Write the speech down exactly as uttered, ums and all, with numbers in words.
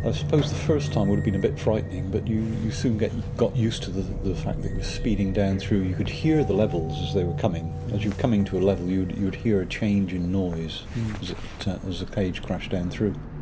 I suppose the first time would have been a bit frightening, but you, you soon get got used to the, the fact that it was speeding down through. You could hear the levels as they were coming. As you were coming to a level, you'd, you'd hear a change in noise mm. as, it, uh, as the cage crashed down through.